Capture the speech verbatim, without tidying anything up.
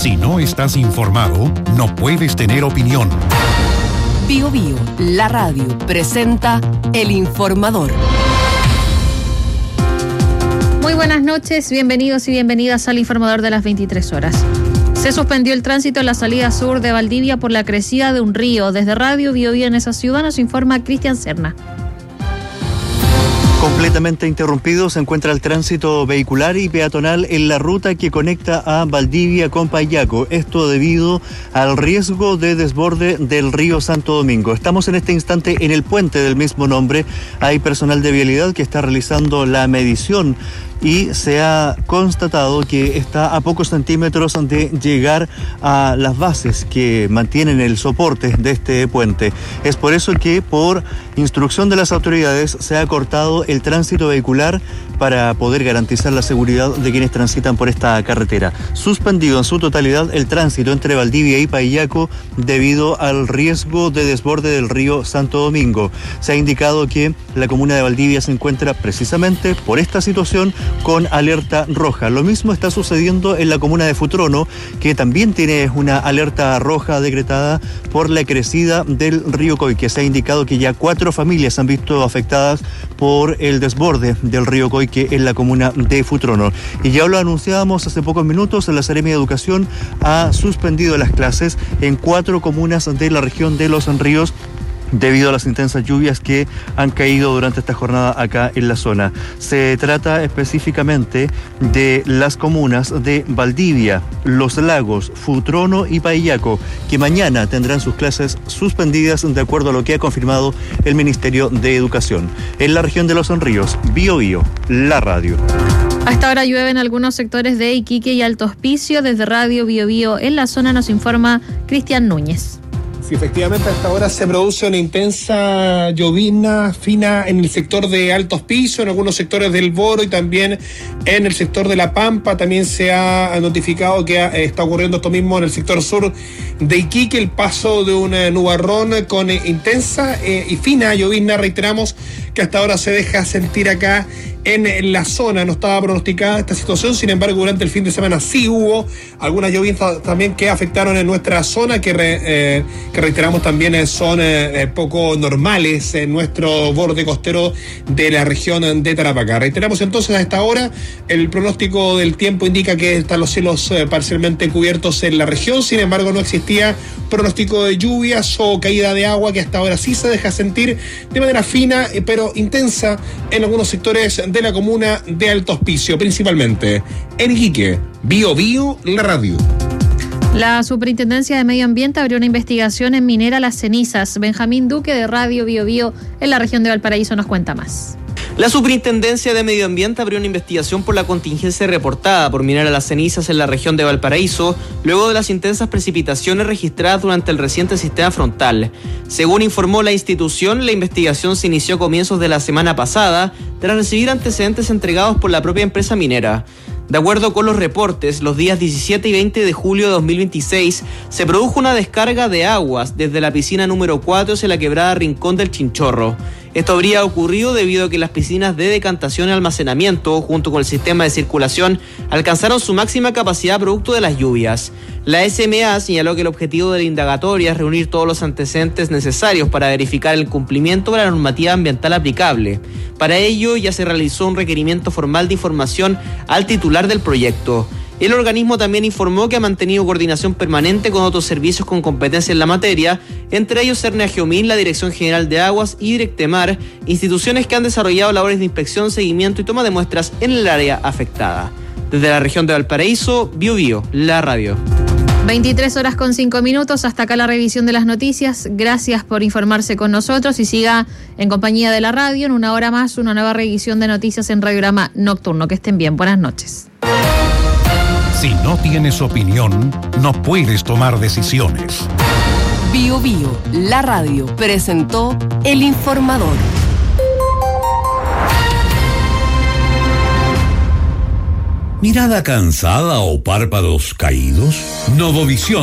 Si no estás informado, no puedes tener opinión. Bio Bio, la radio, presenta El Informador. Muy buenas noches, bienvenidos y bienvenidas al Informador de las veintitrés horas. Se suspendió el tránsito en la salida sur de Valdivia por la crecida de un río. Desde Radio Bio Bio en esa ciudad nos informa Cristian Serna. Completamente interrumpido se encuentra el tránsito vehicular y peatonal en la ruta que conecta a Valdivia con Payaco. Esto debido al riesgo de desborde del río Santo Domingo. Estamos en este instante en el puente del mismo nombre. Hay personal de vialidad que está realizando la medición y se ha constatado que está a pocos centímetros de llegar a las bases que mantienen el soporte de este puente. Es por eso que, por instrucción de las autoridades, se ha cortado el tránsito vehicular para poder garantizar la seguridad de quienes transitan por esta carretera. Suspendido en su totalidad el tránsito entre Valdivia y Payaco debido al riesgo de desborde del río Santo Domingo. Se ha indicado que la comuna de Valdivia se encuentra precisamente por esta situación con alerta roja. Lo mismo está sucediendo en la comuna de Futrono, que también tiene una alerta roja decretada por la crecida del río Coique. Se ha indicado que ya cuatro familias han visto afectadas por el desborde del río Coique en la comuna de Futrono. Y ya lo anunciábamos hace pocos minutos, la Seremi de Educación ha suspendido las clases en cuatro comunas de la región de Los Ríos debido a las intensas lluvias que han caído durante esta jornada acá en la zona. Se trata específicamente de las comunas de Valdivia, Los Lagos, Futrono y Payaco, que mañana tendrán sus clases suspendidas de acuerdo a lo que ha confirmado el Ministerio de Educación. En la región de Los Ríos, Bio Bio, la radio. Hasta ahora llueve en algunos sectores de Iquique y Alto Hospicio. Desde Radio Bio Bio en la zona nos informa Cristian Núñez. Sí, efectivamente, hasta ahora se produce una intensa llovizna fina en el sector de Alto Hospicio, en algunos sectores del Boro y también en el sector de La Pampa. También se ha notificado que está ocurriendo esto mismo en el sector sur de Iquique, el paso de un nubarrón con intensa eh, y fina llovizna, reiteramos, que hasta ahora se deja sentir acá en la zona. No estaba pronosticada esta situación, sin embargo, durante el fin de semana sí hubo algunas lloviznas también que afectaron en nuestra zona, que, re, eh, que reiteramos también son eh, poco normales en nuestro borde costero de la región de Tarapacá. Reiteramos entonces, a esta hora el pronóstico del tiempo indica que están los cielos eh, parcialmente cubiertos en la región, sin embargo no existía pronóstico de lluvias o caída de agua, que hasta ahora sí se deja sentir de manera fina eh, pero intensa en algunos sectores de la comuna de Alto Hospicio, principalmente en Iquique. Bio Bio, la radio. La Superintendencia de Medio Ambiente abrió una investigación en Minera Las Cenizas. Benjamín Duque, de Radio Bio Bio en la región de Valparaíso, nos cuenta más. La Superintendencia de Medio Ambiente abrió una investigación por la contingencia reportada por Minera Las Cenizas en la región de Valparaíso, luego de las intensas precipitaciones registradas durante el reciente sistema frontal. Según informó la institución, la investigación se inició a comienzos de la semana pasada, tras recibir antecedentes entregados por la propia empresa minera. De acuerdo con los reportes, los días diecisiete y veinte de julio de dos mil veintiséis se produjo una descarga de aguas desde la piscina número cuatro hacia la quebrada Rincón del Chinchorro. Esto habría ocurrido debido a que las piscinas de decantación y almacenamiento, junto con el sistema de circulación, alcanzaron su máxima capacidad producto de las lluvias. La S M A señaló que el objetivo de la indagatoria es reunir todos los antecedentes necesarios para verificar el cumplimiento de la normativa ambiental aplicable. Para ello, ya se realizó un requerimiento formal de información al titular del proyecto. El organismo también informó que ha mantenido coordinación permanente con otros servicios con competencia en la materia, entre ellos Cerneagiomín, la Dirección General de Aguas y Directemar, instituciones que han desarrollado labores de inspección, seguimiento y toma de muestras en el área afectada. Desde la región de Valparaíso, Bio Bio, la radio. veintitrés horas con cinco minutos, hasta acá la revisión de las noticias. Gracias por informarse con nosotros y siga en compañía de la radio. En una hora más, una nueva revisión de noticias en Radiograma Nocturno. Que estén bien, buenas noches. Si no tienes opinión, no puedes tomar decisiones. Bio Bio, la radio, presentó El Informador. ¿Mirada cansada o párpados caídos? Novovisión